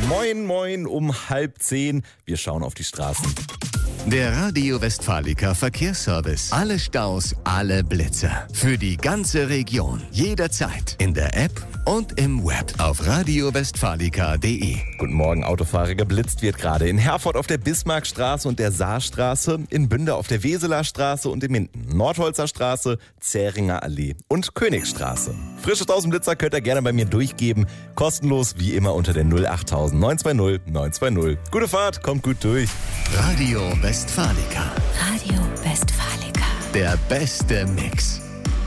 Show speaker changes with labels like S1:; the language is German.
S1: Moin, moin um 9:30. Wir schauen auf die Straßen.
S2: Der Radio Westfalica Verkehrsservice. Alle Staus, alle Blitzer. Für die ganze Region. Jederzeit. In der App und im Web. Auf radiowestfalica.de.
S1: Guten Morgen, Autofahrer. Geblitzt wird gerade in Herford auf der Bismarckstraße und der Saarstraße, in Bünde auf der Weseler Straße und in Minden Nordholzer Straße, Zähringer Allee und Königstraße. Frisches aus dem Blitzer könnt ihr gerne bei mir durchgeben. Kostenlos wie immer unter der 08000 920 920. Gute Fahrt, kommt gut durch.
S2: Radio Westfalica.
S3: Radio Westfalica.
S2: Der beste Mix.